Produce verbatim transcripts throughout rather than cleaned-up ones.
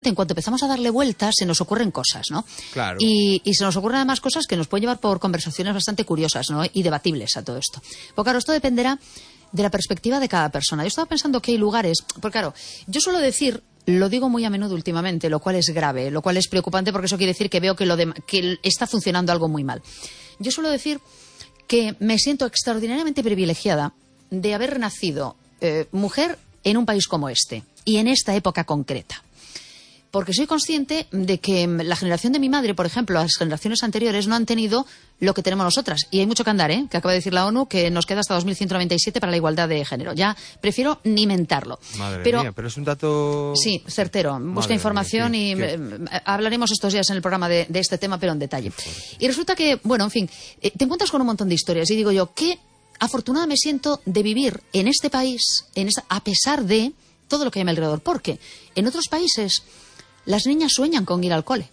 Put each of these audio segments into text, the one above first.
en cuanto empezamos a darle vueltas, se nos ocurren cosas, ¿no? Claro. Y, y se nos ocurren además cosas que nos pueden llevar por conversaciones bastante curiosas, ¿no? Y debatibles a todo esto. Porque claro, esto dependerá de la perspectiva de cada persona. Yo estaba pensando que hay lugares, porque claro, yo suelo decir, lo digo muy a menudo últimamente, lo cual es grave, lo cual es preocupante porque eso quiere decir que veo que, lo de, que está funcionando algo muy mal. Yo suelo decir que me siento extraordinariamente privilegiada de haber nacido eh, mujer en un país como este y en esta época concreta. Porque soy consciente de que la generación de mi madre, por ejemplo, las generaciones anteriores no han tenido lo que tenemos nosotras. Y hay mucho que andar, ¿eh? Que acaba de decir la ONU que nos queda hasta dos mil ciento noventa y siete para la igualdad de género. Ya prefiero ni mentarlo. Madre pero, mía, pero es un dato... Sí, certero. Busca información mía, ¿qué, y qué? hablaremos estos días en el programa de, de este tema, pero en detalle. Y resulta que, bueno, en fin, te encuentras con un montón de historias y digo yo, qué afortunada me siento de vivir en este país, en esta, a pesar de todo lo que hay a mi alrededor. Porque en otros países... las niñas sueñan con ir al cole,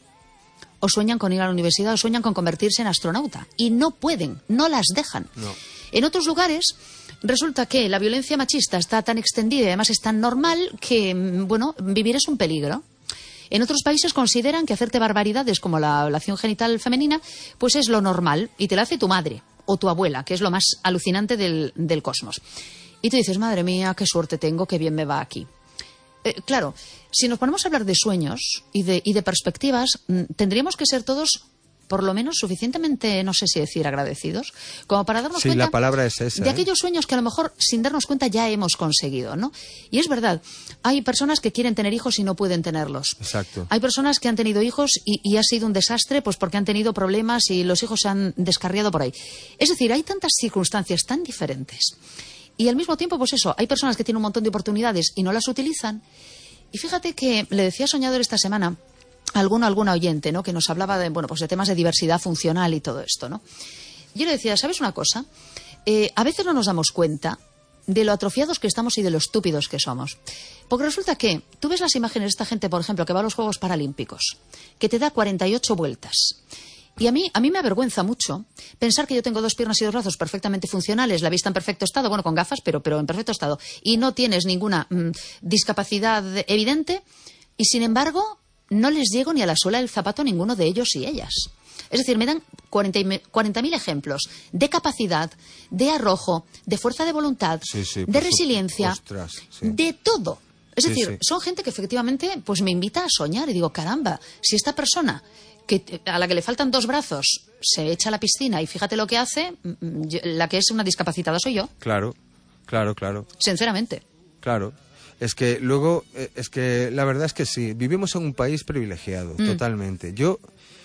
o sueñan con ir a la universidad, o sueñan con convertirse en astronauta. Y no pueden, no las dejan. No. En otros lugares resulta que la violencia machista está tan extendida y además es tan normal que, bueno, vivir es un peligro. En otros países consideran que hacerte barbaridades como la ablación genital femenina, pues es lo normal, y te la hace tu madre o tu abuela, que es lo más alucinante del, del cosmos. Y tú dices, madre mía, qué suerte tengo, qué bien me va aquí. Eh, claro, si nos ponemos a hablar de sueños y de, y de perspectivas, tendríamos que ser todos, por lo menos, suficientemente, no sé si decir, agradecidos, como para darnos sí, cuenta la palabra es esa, de ¿eh? aquellos sueños que a lo mejor, sin darnos cuenta, ya hemos conseguido, ¿no? Y es verdad, hay personas que quieren tener hijos y no pueden tenerlos. Exacto. Hay personas que han tenido hijos y, y ha sido un desastre pues porque han tenido problemas y los hijos se han descarriado por ahí. Es decir, hay tantas circunstancias tan diferentes. Y al mismo tiempo, pues eso, hay personas que tienen un montón de oportunidades y no las utilizan. Y fíjate que le decía a Soñador esta semana a alguno, alguna oyente, ¿no? Que nos hablaba de, bueno, pues de temas de diversidad funcional y todo esto, ¿no? Yo le decía, ¿sabes una cosa? Eh, a veces no nos damos cuenta de lo atrofiados que estamos y de lo estúpidos que somos. Porque resulta que tú ves las imágenes de esta gente, por ejemplo, que va a los Juegos Paralímpicos, que te da cuarenta y ocho vueltas. Y a mí, a mí me avergüenza mucho pensar que yo tengo dos piernas y dos brazos perfectamente funcionales, la vista en perfecto estado, bueno, con gafas, pero, pero en perfecto estado, y no tienes ninguna mmm, discapacidad evidente, y sin embargo no les llego ni a la suela del zapato a ninguno de ellos y ellas. Es decir, me dan cuarenta mil ejemplos de capacidad, de arrojo, de fuerza de voluntad, sí, sí, de resiliencia, ostras, sí. de todo. Es sí, decir, sí. son gente que efectivamente pues me invita a soñar y digo, caramba, si esta persona... que a la que le faltan dos brazos se echa a la piscina y fíjate lo que hace, la que es una discapacitada soy yo. Claro, claro, claro. Sinceramente. Claro. Es que luego, es que la verdad es que sí, vivimos en un país privilegiado, mm. totalmente. Yo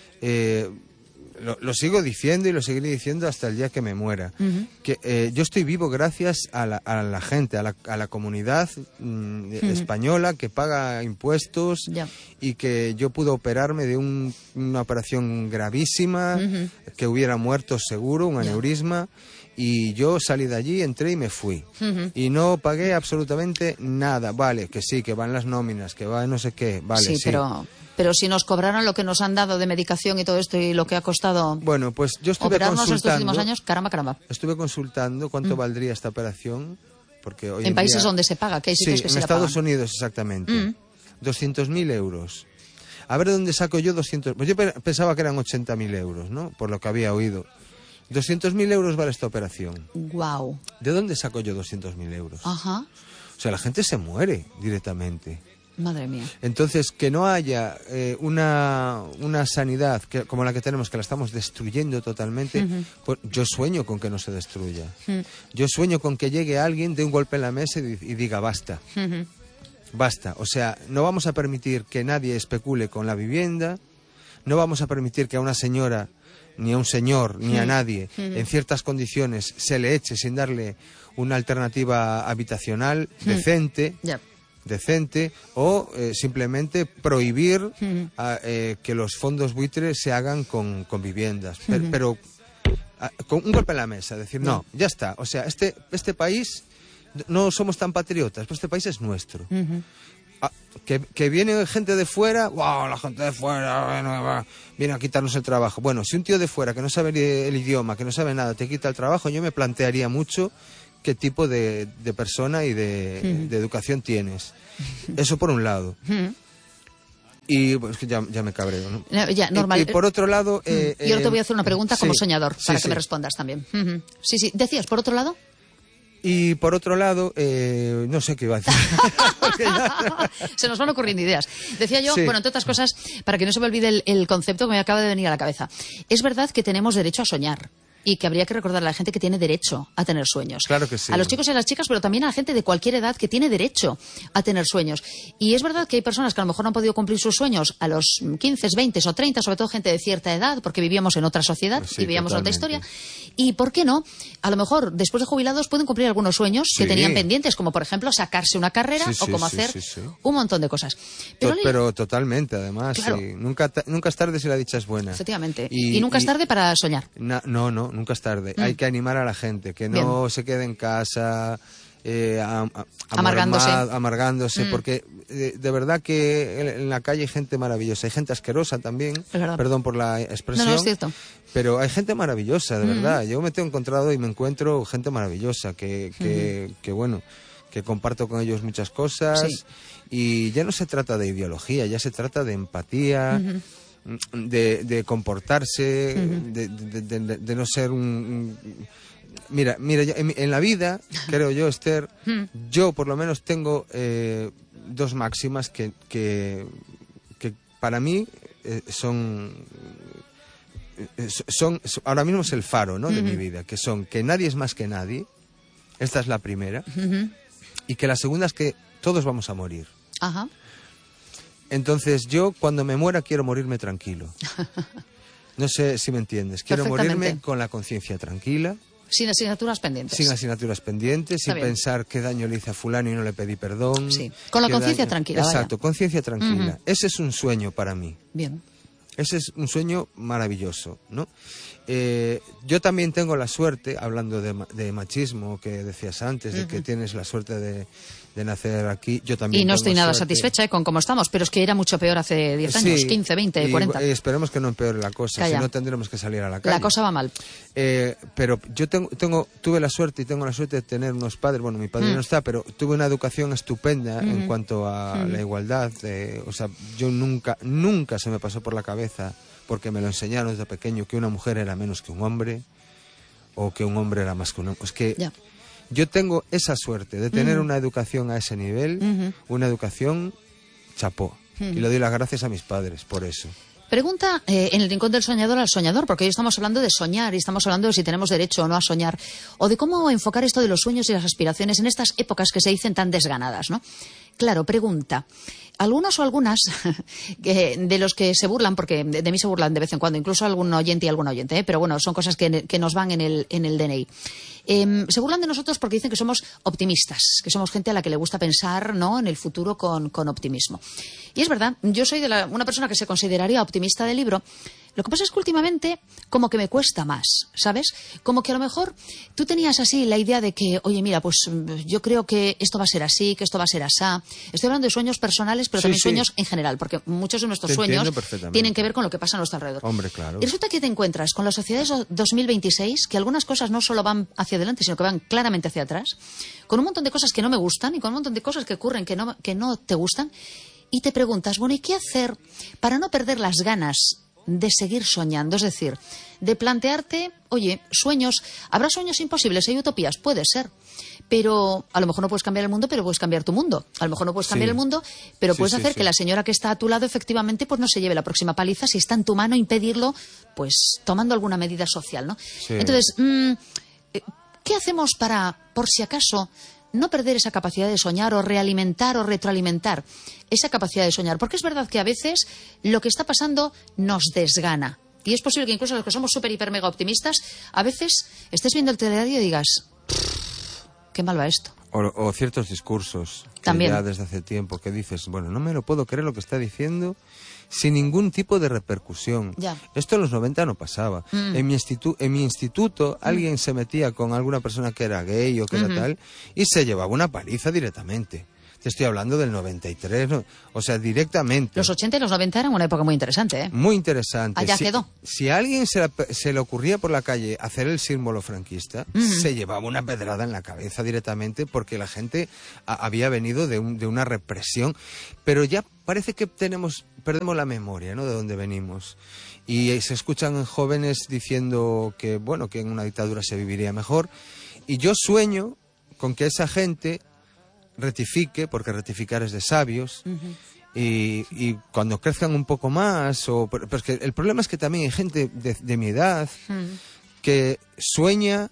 eh, lo, lo sigo diciendo y lo seguiré diciendo hasta el día que me muera. Uh-huh. Que eh, yo estoy vivo gracias a la, a la gente, a la, a la comunidad mm, uh-huh. española que paga impuestos yeah. y que yo pude operarme de un, una operación gravísima, uh-huh. que hubiera muerto seguro, un aneurisma. Yeah. Y yo salí de allí, entré y me fui. Uh-huh. Y no pagué absolutamente nada. Vale, que sí, que van las nóminas, que va no sé qué, vale, sí. sí. pero... Pero si nos cobraran lo que nos han dado de medicación y todo esto y lo que ha costado bueno, pues yo estuve operarnos consultando, estos últimos años, caramba, caramba. Estuve consultando cuánto mm. valdría esta operación. Porque hoy en, en países día... donde se paga, que hay sitios sí, que en se Estados pagan. Unidos exactamente. Mm. doscientos mil euros. A ver de dónde saco yo doscientos. Pues yo pensaba que eran ochenta mil euros, ¿no? Por lo que había oído. doscientos mil euros vale esta operación. Wow. ¿De dónde saco yo doscientos mil euros? Ajá. O sea, la gente se muere directamente. Madre mía. Entonces, que no haya eh, una, una sanidad que, como la que tenemos, que la estamos destruyendo totalmente, uh-huh. pues yo sueño con que no se destruya. Uh-huh. Yo sueño con que llegue alguien, dé un golpe en la mesa y, y diga basta. Uh-huh. Basta. O sea, no vamos a permitir que nadie especule con la vivienda, no vamos a permitir que a una señora, ni a un señor, ni uh-huh. a nadie, uh-huh. en ciertas condiciones, se le eche sin darle una alternativa habitacional uh-huh. decente. Yep. decente o eh, simplemente prohibir uh-huh. a, eh, que los fondos buitres se hagan con, con viviendas, uh-huh. pero, pero a, con un golpe en la mesa, decir uh-huh. no, ya está, o sea, este, este país no somos tan patriotas, pero este país es nuestro. Uh-huh. a, que, que viene gente de fuera, wow, la gente de fuera bueno, va, viene a quitarnos el trabajo. Bueno, si un tío de fuera que no sabe el idioma, que no sabe nada, te quita el trabajo, yo me plantearía mucho qué tipo de, de persona y de, uh-huh. de educación tienes. Eso por un lado. Uh-huh. Y pues ya, ya me cabreo, ¿no? Ya, normal. Y, y por otro lado... Eh, y ahora te voy a hacer una eh, pregunta como sí, soñador, sí, para sí. que me respondas también. Uh-huh. Sí, sí. ¿Decías, por otro lado? Y por otro lado, eh, no sé qué iba a decir. Se nos van ocurriendo ideas. Decía yo, Sí. bueno, entre otras cosas, para que no se me olvide el, el concepto que me acaba de venir a la cabeza. Es verdad que tenemos derecho a soñar. Y que habría que recordar a la gente que tiene derecho a tener sueños. Claro que sí. A los chicos y a las chicas, pero también a la gente de cualquier edad que tiene derecho a tener sueños. Y es verdad que hay personas que a lo mejor no han podido cumplir sus sueños a los quince, veinte o treinta, sobre todo gente de cierta edad, porque vivíamos en otra sociedad Sí, y vivíamos en otra historia. totalmente. Y, ¿por qué no? A lo mejor, después de jubilados, pueden cumplir algunos sueños que Sí. tenían pendientes, como por ejemplo sacarse una carrera Sí, o sí, como sí, hacer sí, sí. un montón de cosas. Pero, Pero, pero totalmente, además. Claro. Sí. Nunca, ta- nunca es tarde si la dicha es buena. efectivamente. Y, nunca es y- tarde para soñar. Na- no, no, nunca es tarde. Mm. Hay que animar a la gente, que no se quede en casa eh, am- am- Amargándose. amormad- amargándose, Mm. porque eh, de verdad que en, en la calle hay gente maravillosa, hay gente asquerosa también, Es verdad. perdón por la expresión. No, no, es cierto. Pero hay gente maravillosa, de Mm. verdad. Yo me tengo encontrado y me encuentro gente maravillosa, que, que, que bueno, que comparto con ellos muchas cosas. Sí. Y ya no se trata de ideología, ya se trata de empatía, de, de comportarse, de, de- de- de- de no ser un... un- Mira, mira, ya en, mi- en la vida, creo yo, Esther, yo por lo menos tengo eh, dos máximas que, que, que para mí eh, son, eh, son, son- ahora mismo es el faro, ¿no?, de mi vida, que son que nadie es más que nadie, esta es la primera, Ujú. y que la segunda es que todos vamos a morir. Ajá. Entonces yo cuando me muera quiero morirme tranquilo. No sé si me entiendes. Quiero Perfectamente. morirme con la conciencia tranquila, Sin asignaturas pendientes. sin asignaturas pendientes, Está sin bien. pensar qué daño le hice a fulano y no le pedí perdón. Sí, con la qué conciencia daño- tranquila, vaya. Exacto, conciencia tranquila. Ujú. Ese es un sueño para mí. Bien. Ese es un sueño maravilloso, ¿no? Eh, yo también tengo la suerte, hablando de, ma- de machismo que decías antes, de que tienes la suerte de, de nacer aquí, yo también Y no tengo estoy nada suerte. satisfecha eh, con cómo estamos, pero es que era mucho peor hace diez años, Sí, quince, veinte, y, cuarenta. eh, esperemos que no empeore la cosa, Calla. si no tendremos que salir a la calle. La cosa va mal. Eh, pero yo tengo, tengo, tuve la suerte y tengo la suerte de tener unos padres, bueno, mi padre Mm. no está, pero tuve una educación estupenda en cuanto a la igualdad. eh, o sea, yo nunca, nunca se me pasó por la cabeza, porque me lo enseñaron desde pequeño, que una mujer era menos que un hombre o que un hombre era más que un hombre. Es que Ya. yo tengo esa suerte de tener una educación a ese nivel, Ujú. una educación chapó. Y le doy las gracias a mis padres por eso. Pregunta eh, en el rincón del soñador al soñador, porque hoy estamos hablando de soñar y estamos hablando de si tenemos derecho o no a soñar, o de cómo enfocar esto de los sueños y las aspiraciones en estas épocas que se dicen tan desganadas, ¿no? Claro, pregunta. Algunos o algunas que- de los que se burlan, porque de, de mí se burlan de vez en cuando, incluso algún oyente y algún oyente, ¿eh? Pero bueno, son cosas que, que nos van en el, en el D N I. Eh, se burlan de nosotros porque dicen que somos optimistas, que somos gente a la que le gusta pensar, ¿no?, en el futuro con, con optimismo. Y es verdad, yo soy de la- una persona que se consideraría optimista del libro. Lo que pasa es que últimamente como que me cuesta más, ¿sabes? Como que a lo mejor tú tenías así la idea de que, oye, mira, pues mm, yo creo que esto va a ser así, que esto va a ser asá. Estoy hablando de sueños personales, pero Sí, también sí. sueños en general, porque muchos de nuestros Te sueños entiendo perfectamente. tienen que ver con lo que pasa a nuestro alrededor. Hombre, claro. Y resulta que te encuentras con las sociedades do- dos mil veintiséis, que algunas cosas no solo van hacia adelante, sino que van claramente hacia atrás, con un montón de cosas que no me gustan y con un montón de cosas que ocurren que no, que no te gustan. Y te preguntas, bueno, ¿y qué hacer para no perder las ganas de seguir soñando? Es decir, de plantearte, oye, sueños, ¿habrá sueños imposibles? ¿Hay utopías? Puede ser. Pero a lo mejor no puedes cambiar el mundo, pero puedes cambiar tu mundo. A lo mejor no puedes cambiar Sí. el mundo, pero Sí, puedes sí, hacer sí. que la señora que está a tu lado efectivamente pues no se lleve la próxima paliza, si está en tu mano impedirlo, pues tomando alguna medida social, ¿no? Sí. Entonces, mm, eh, ¿qué hacemos para, por si acaso, no perder esa capacidad de soñar o realimentar o retroalimentar esa capacidad de soñar? Porque es verdad que a veces lo que está pasando nos desgana. Y es posible que incluso los que somos súper, hiper, mega optimistas, a veces estés viendo el telediario y digas, qué mal va esto. O, o ciertos discursos que También. ya desde hace tiempo que dices, bueno, no me lo puedo creer lo que está diciendo sin ningún tipo de repercusión. Ya. Esto en los noventa no pasaba. Mm. En, mi institu- en mi instituto alguien se metía con alguna persona que era gay o que Ujú. era tal y se llevaba una paliza directamente. Te estoy hablando del noventa y tres, ¿no? O sea, directamente. Los ochenta y los noventa eran una época muy interesante, ¿eh? Muy interesante. Allá si, quedó. si a alguien se, la- se le ocurría por la calle hacer el símbolo franquista, se llevaba una pedrada en la cabeza directamente porque la gente a- había venido de, un- de una represión, pero ya parece que tenemos, perdemos la memoria, ¿no?, de dónde venimos. Y se escuchan jóvenes diciendo que, bueno, que en una dictadura se viviría mejor. Y yo sueño con que esa gente rectifique, porque rectificar es de sabios, uh-huh. y, y cuando crezcan un poco más, o, pero es que el problema es que también hay gente de, de mi edad uh-huh. que sueña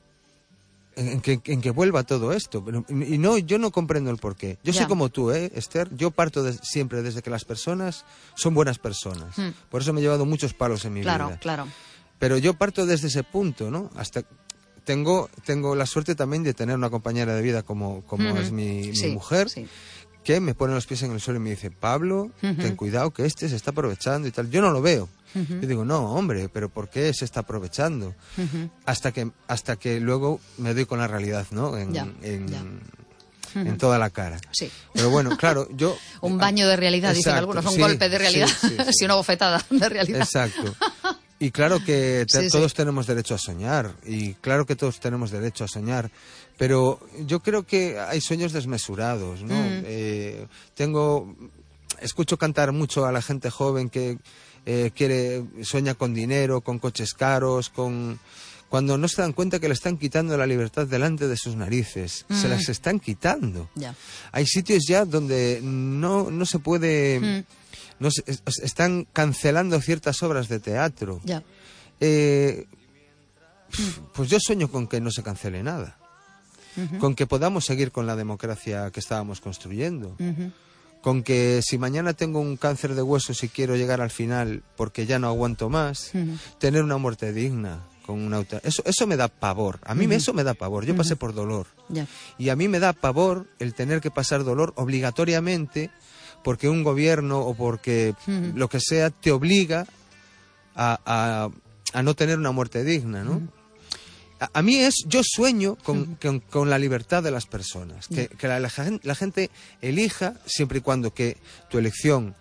en que, en que vuelva todo esto, pero, y no, yo no comprendo el porqué. Yo ya. soy como tú, ¿eh, Esther? Yo parto de, siempre desde que las personas son buenas personas. Uh-huh. Por eso me he llevado muchos palos en mi claro, vida. Claro, claro. Pero yo parto desde ese punto, ¿no? Hasta tengo tengo la suerte también de tener una compañera de vida como, como uh-huh. es mi, mi sí, mujer, sí. que me pone los pies en el suelo y me dice, Pablo, uh-huh. ten cuidado que este se está aprovechando y tal. Yo no lo veo. Uh-huh. Yo digo, no, hombre, pero ¿por qué se está aprovechando? Uh-huh. Hasta que hasta que luego me doy con la realidad, ¿no? En, ya, en, ya. en uh-huh. toda la cara. Sí. Pero bueno, claro, yo... un baño de realidad, exacto, dicen algunos, un sí, golpe de realidad, sí, sí, sí. sí, una bofetada de realidad. Exacto. Y claro que te, sí, todos sí. tenemos derecho a soñar, y claro que todos tenemos derecho a soñar, pero yo creo que hay sueños desmesurados, ¿no? Mm. Eh, tengo, escucho cantar mucho a la gente joven que eh, quiere, sueña con dinero, con coches caros, con... cuando no se dan cuenta que le están quitando la libertad delante de sus narices, mm. se las están quitando. Yeah. Hay sitios ya donde no, no se puede... Mm. No, están cancelando ciertas obras de teatro. Ya. Eh, pues yo sueño con que no se cancele nada. Uh-huh. Con que podamos seguir con la democracia que estábamos construyendo. Uh-huh. Con que si mañana tengo un cáncer de huesos y quiero llegar al final porque ya no aguanto más, uh-huh. tener una muerte digna. Con una auto... eso, eso me da pavor. A mí uh-huh. eso me da pavor. Yo uh-huh. pasé por dolor. Yeah. Y a mí me da pavor el tener que pasar dolor obligatoriamente porque un gobierno o porque uh-huh. lo que sea te obliga a, a, a no tener una muerte digna, ¿no? Uh-huh. A, a mí es, yo sueño con, uh-huh. con, con la libertad de las personas, que, uh-huh. que la, la, la gente elija siempre y cuando que tu elección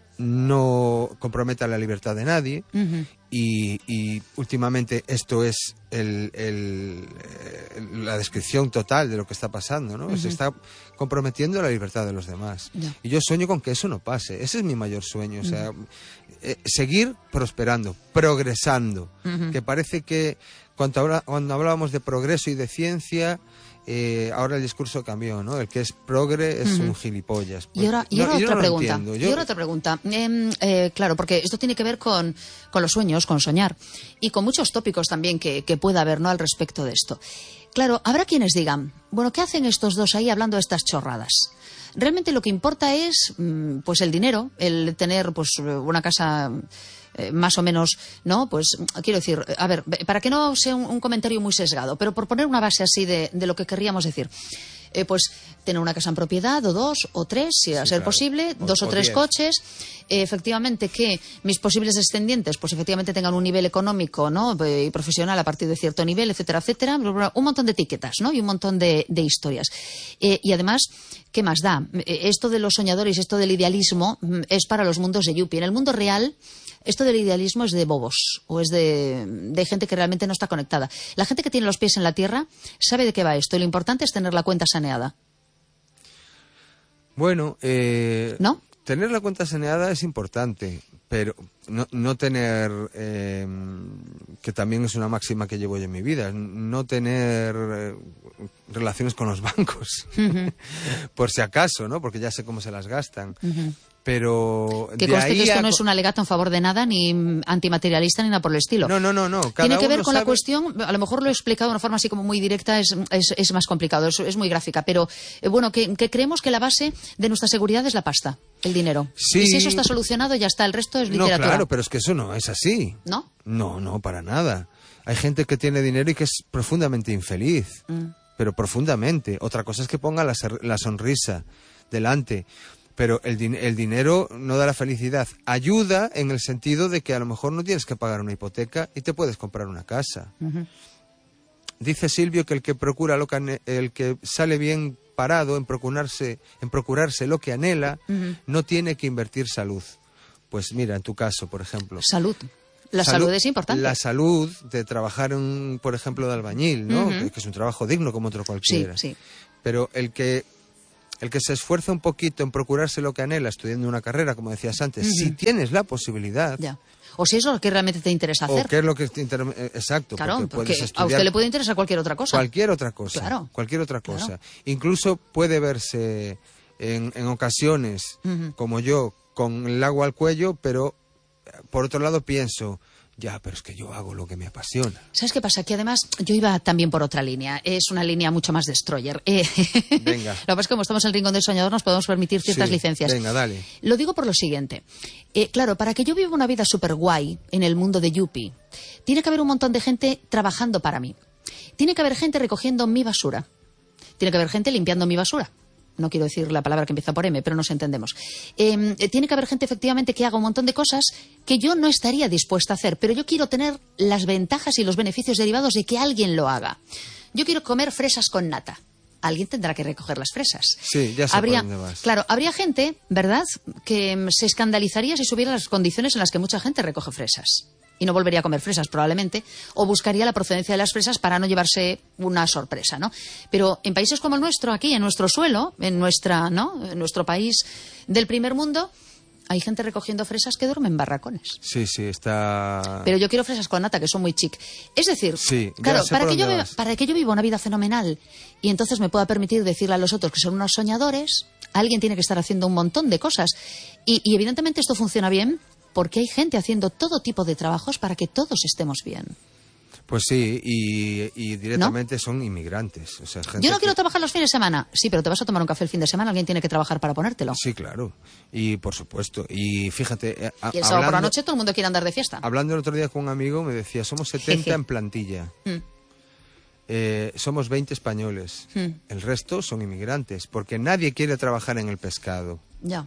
no comprometa la libertad de nadie. Uh-huh. Y, y últimamente esto es el, el, el, la descripción total de lo que está pasando, ¿no? Uh-huh. Se está comprometiendo la libertad de los demás. Yeah. Y yo sueño con que eso no pase. Ese es mi mayor sueño. Uh-huh. O sea, eh, seguir prosperando, progresando. Uh-huh. Que parece que cuando, habla, cuando hablábamos de progreso y de ciencia... Eh, ahora el discurso cambió, ¿no? El que es progre es uh-huh. un gilipollas. Y ahora, y ahora no, otra, no pregunta, yo... y ahora otra pregunta. Eh, eh, claro, porque esto tiene que ver con, con los sueños, con soñar, y con muchos tópicos también que, que pueda haber, ¿no?, al respecto de esto. Claro, habrá quienes digan, bueno, ¿qué hacen estos dos ahí hablando de estas chorradas? Realmente lo que importa es, pues, el dinero, el tener, pues, una casa... Eh, más o menos, ¿no? Pues quiero decir, a ver, para que no sea un, un comentario muy sesgado, pero por poner una base así de, de lo que querríamos decir, eh, pues tener una casa en propiedad, o dos, o tres, si a sí, ser claro. posible, o, dos o, o tres diez. Coches, eh, efectivamente que mis posibles descendientes, pues efectivamente tengan un nivel económico, ¿no?, y profesional a partir de cierto nivel, etcétera, etcétera, un montón de etiquetas, ¿no?, y un montón de, de historias. Eh, y además, ¿qué más da? Esto de los soñadores, esto del idealismo, es para los mundos de Yuppie. En el mundo real, esto del idealismo es de bobos, o es de, de gente que realmente no está conectada. La gente que tiene los pies en la tierra sabe de qué va esto, y lo importante es tener la cuenta saneada. Bueno, eh, ¿no? Tener la cuenta saneada es importante, pero no, no tener, eh, que también es una máxima que llevo yo en mi vida, no tener eh, relaciones con los bancos, uh-huh. por si acaso, ¿no? Porque ya sé cómo se las gastan. Uh-huh. Pero que conste que esto a... no es un alegato en favor de nada, ni antimaterialista, ni nada por el estilo. No, no, no, no. Cada Tiene que ver uno con sabe... la cuestión, a lo mejor lo he explicado de una forma así como muy directa, es, es, es más complicado, es, es muy gráfica, pero eh, bueno, que, que creemos que la base de nuestra seguridad es la pasta, el dinero. Sí. Y si eso está solucionado, ya está, el resto es literatura. No, claro, pero es que eso no es así. ¿No? No, no, para nada. Hay gente que tiene dinero y que es profundamente infeliz, mm. pero profundamente. Otra cosa es que ponga la, la sonrisa delante. Pero el, din- el dinero no da la felicidad. Ayuda en el sentido de que a lo mejor no tienes que pagar una hipoteca y te puedes comprar una casa. Uh-huh. Dice Silvio que el que procura lo que ane- el que sale bien parado en procurarse, en procurarse lo que anhela, uh-huh. no tiene que invertir salud. Pues mira, en tu caso, por ejemplo. Salud. La salud, salud es importante. La salud de trabajar, en, por ejemplo, de albañil, ¿no? Uh-huh. Que, que es un trabajo digno como otro cualquiera. Sí, sí. Pero el que el que se esfuerza un poquito en procurarse lo que anhela estudiando una carrera, como decías antes, Uh-huh. si tienes la posibilidad... Ya. O si es lo que realmente te interesa hacer. O qué es lo que te interesa... Exacto. Claro, porque, puedes porque estudiar a usted le puede interesar cualquier otra cosa. Cualquier otra cosa. Claro. Cualquier otra cosa. Claro. Incluso puede verse en, en ocasiones, Uh-huh. como yo, con el agua al cuello, pero por otro lado pienso... Ya, pero es que yo hago lo que me apasiona. ¿Sabes qué pasa? Que además yo iba también por otra línea. Es una línea mucho más destroyer. Eh, Venga. Lo que pasa es que como estamos en el rincón del soñador nos podemos permitir ciertas Sí, licencias. venga, dale. Lo digo por lo siguiente. Eh, claro, para que yo viva una vida súper guay en el mundo de Yuppie, tiene que haber un montón de gente trabajando para mí. Tiene que haber gente recogiendo mi basura. Tiene que haber gente limpiando mi basura. No quiero decir la palabra que empieza por M, pero nos entendemos. Eh, tiene que haber gente, efectivamente, que haga un montón de cosas que yo no estaría dispuesta a hacer, pero yo quiero tener las ventajas y los beneficios derivados de que alguien lo haga. Yo quiero comer fresas con nata. Alguien tendrá que recoger las fresas. Sí, ya sé habría, por dónde vas. Claro, habría gente, ¿verdad?, que mm, se escandalizaría si subiera las condiciones en las que mucha gente recoge fresas. Y no volvería a comer fresas, probablemente, o buscaría la procedencia de las fresas para no llevarse una sorpresa, ¿no? Pero en países como el nuestro, aquí, en nuestro suelo, en nuestra, ¿no?, en nuestro país del primer mundo, hay gente recogiendo fresas que duermen en barracones. Sí, sí, está... Pero yo quiero fresas con nata, que son muy chic. Es decir, Sí, ya claro, sé para por que, yo dónde viva, vas. para que yo viva una vida fenomenal y entonces me pueda permitir decirle a los otros que son unos soñadores, alguien tiene que estar haciendo un montón de cosas. Y, y evidentemente esto funciona bien porque hay gente haciendo todo tipo de trabajos para que todos estemos bien. Pues sí, y, y directamente ¿no? son inmigrantes. O sea, gente Yo no que... quiero trabajar los fines de semana. Sí, pero te vas a tomar un café el fin de semana, alguien tiene que trabajar para ponértelo. Sí, claro. Y por supuesto. Y fíjate... A, y el sábado hablando, por la noche todo el mundo quiere andar de fiesta. Hablando el otro día con un amigo, me decía, somos setenta en plantilla. Mm. Eh, somos veinte españoles. Mm. El resto son inmigrantes, porque nadie quiere trabajar en el pescado. Ya.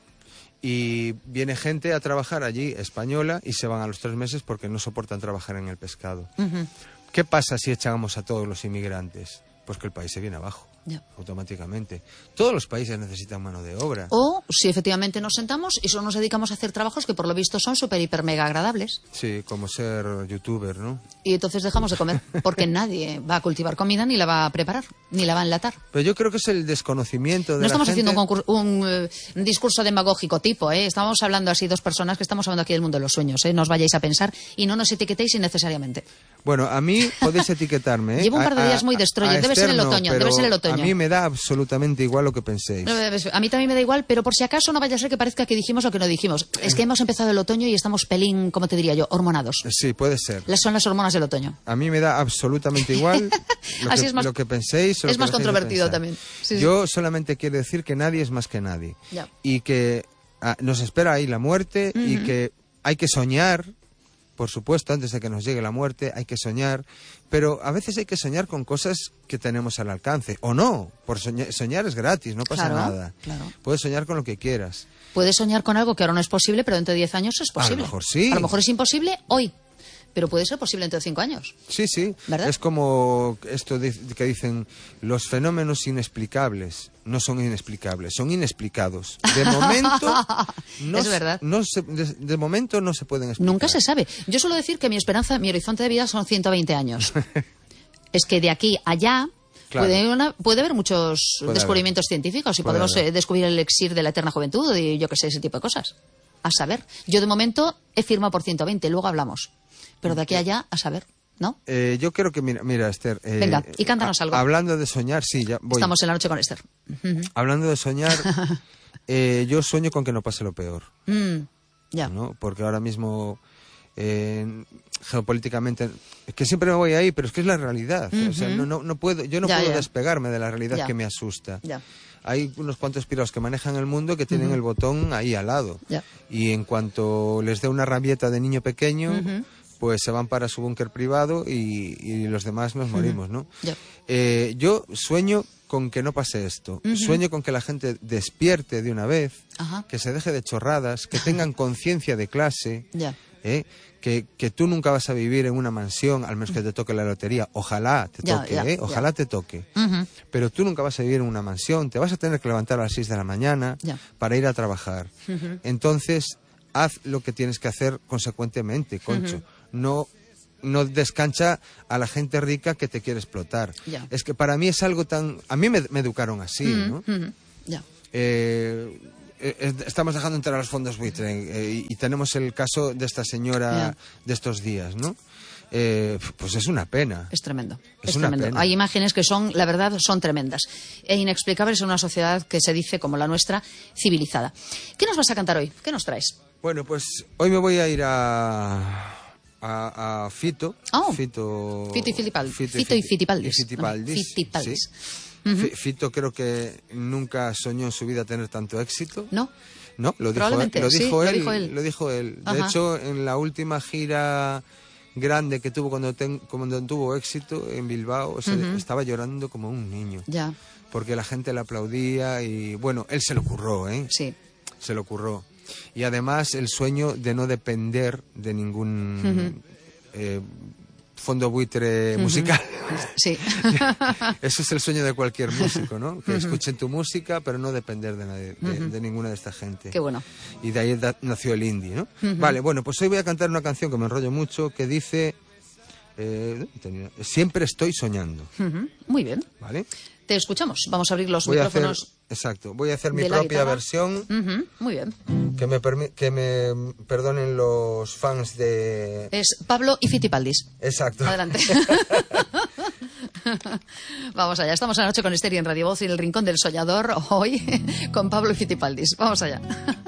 Y viene gente a trabajar allí, española, y se van a los tres meses porque no soportan trabajar en el pescado. Uh-huh. ¿Qué pasa si echamos a todos los inmigrantes? Pues que el país se viene abajo, yeah. automáticamente. Todos los países necesitan mano de obra. O si efectivamente nos sentamos y solo nos dedicamos a hacer trabajos que por lo visto son súper, hiper, mega agradables. Sí, como ser youtuber, ¿no? Y entonces dejamos de comer, porque nadie va a cultivar comida, ni la va a preparar, ni la va a enlatar. Pero yo creo que es el desconocimiento de no la estamos gente... haciendo un, concurso, un, uh, un discurso demagógico tipo, ¿eh? Estamos hablando así dos personas que estamos hablando aquí del mundo de los sueños, ¿eh? No os vayáis a pensar y no nos etiquetéis innecesariamente. Bueno, a mí podéis etiquetarme, ¿eh? Llevo un par de días a, muy destroyer, debe ser el otoño, no, debe ser el otoño. A mí me da absolutamente igual lo que penséis. A mí también me da igual, pero por si acaso no vaya a ser que parezca que dijimos lo que no dijimos. Es que hemos empezado el otoño y estamos pelín, ¿cómo te diría yo? Hormonados. Sí, puede ser. Las son las hormonas del otoño. A mí me da absolutamente igual lo, Así que, es más, lo que penséis. O es lo más que controvertido también. Sí, yo sí. solamente quiero decir que nadie es más que nadie. Ya. Y que ah, nos espera ahí la muerte uh-huh. y que hay que soñar. Por supuesto, antes de que nos llegue la muerte, hay que soñar, pero a veces hay que soñar con cosas que tenemos al alcance, o no, por soñar, soñar es gratis, no pasa claro, nada. Claro. Puedes soñar con lo que quieras. Puedes soñar con algo que ahora no es posible, pero dentro de diez años es posible. A lo mejor sí. A lo mejor es imposible hoy, pero puede ser posible dentro de cinco años. Sí, sí. ¿Verdad? Es como esto de, que dicen, los fenómenos inexplicables no son inexplicables, son inexplicados. De momento, no, es verdad. No se, de, de momento no se pueden explicar. Nunca se sabe. Yo suelo decir que mi esperanza, mi horizonte de vida son ciento veinte años. Es que de aquí a allá... Claro. Puede, una, puede haber muchos puede descubrimientos haber. científicos y puede podemos eh, descubrir el elixir de la eterna juventud y yo qué sé, ese tipo de cosas. A saber. Yo de momento he firmado por ciento veinte, luego hablamos. Pero de aquí a allá, a saber, ¿no? Eh, yo creo que, mira, mira Esther... Eh, Venga, y cántanos a, algo. Hablando de soñar, sí, ya voy. Estamos en la noche con Esther. Uh-huh. Hablando de soñar, eh, yo sueño con que no pase lo peor. Mm, ya. ¿no? Porque ahora mismo... Eh, geopolíticamente, es que siempre me voy ahí, pero es que es la realidad. Uh-huh. O sea, no, no, no puedo, yo no ya, puedo ya. despegarme de la realidad ya. que me asusta. Ya. Hay unos cuantos pirados que manejan el mundo que tienen uh-huh. el botón ahí al lado. Ya. Y en cuanto les dé una rabieta de niño pequeño, uh-huh. pues se van para su búnker privado y, y los demás nos uh-huh. morimos, ¿no? Ya. Eh, yo sueño con que no pase esto. Uh-huh. Sueño con que la gente despierte de una vez, Ajá. que se deje de chorradas, que tengan conciencia de clase. Ya. ¿Eh? Que, que tú nunca vas a vivir en una mansión, al menos que te toque la lotería. Ojalá te ya, toque, ya, ¿eh? Ojalá ya. te toque. Uh-huh. Pero tú nunca vas a vivir en una mansión. Te vas a tener que levantar a las seis de la mañana ya. para ir a trabajar. Uh-huh. Entonces, haz lo que tienes que hacer consecuentemente, Concho. Uh-huh. No, no descancha a la gente rica que te quiere explotar. Ya. Es que para mí es algo tan... A mí me, me educaron así, uh-huh. ¿no? Uh-huh. Ya. Eh, eh, estamos dejando entrar a los fondos buitre eh, y, y tenemos el caso de esta señora Ya. de estos días, ¿no? Eh, pues es una pena. Es tremendo. Es Es, una tremendo. pena. Hay imágenes que son, la verdad, son tremendas e inexplicables en una sociedad que se dice, como la nuestra, civilizada. ¿Qué nos vas a cantar hoy? ¿Qué nos traes? Bueno, pues hoy me voy a ir a... A, a Fito, Oh. Fito, Fito y Fitipaldi. Fito, Fito y Fitipaldis. y Fitipaldis, Ah, Fitipaldis. sí. Fi- Fito creo que nunca soñó en su vida tener tanto éxito. ¿No? No, lo dijo él. Probablemente, Lo sí, dijo, lo él, dijo él. lo dijo él. De Ajá. hecho, en la última gira grande que tuvo cuando, ten- cuando tuvo éxito en Bilbao, se- Ujú. estaba llorando como un niño. Ya, Porque la gente le aplaudía y, bueno, él se lo curró, ¿eh? sí. Se lo curró. Y además el sueño de no depender de ningún eh, fondo buitre musical. Sí. Eso es el sueño de cualquier músico, ¿no? Que escuchen tu música, pero no depender de, nadie, de, de ninguna de esta gente. Qué bueno. Y de ahí da- nació el indie, ¿no? Vale, bueno, pues hoy voy a cantar una canción que me enrollo mucho, que dice... eh, tenía- Siempre estoy soñando, Ujú. Muy bien. ¿vale? Te escuchamos. Vamos a abrir los Voy a hacer... micrófonos. Exacto, voy a hacer mi de la propia guitarra. versión... Ujú. Muy bien. Que me, permi- que me perdonen los fans de... Es Pablo y Fitipaldis. Exacto. Adelante. Vamos allá. Estamos anoche con Esther y en Radio Voz y en el Rincón del Soñador, hoy con Pablo y Fitipaldis. Vamos allá.